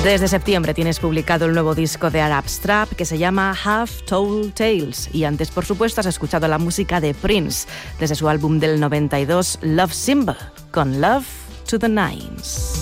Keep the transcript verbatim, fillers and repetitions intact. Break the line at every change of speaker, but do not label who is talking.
Desde septiembre tienes publicado el nuevo disco de Arab Strap que se llama Half Told Tales y antes, por supuesto, has escuchado la música de Prince desde su álbum del noventa y dos Love Symbol con Love to the Nines.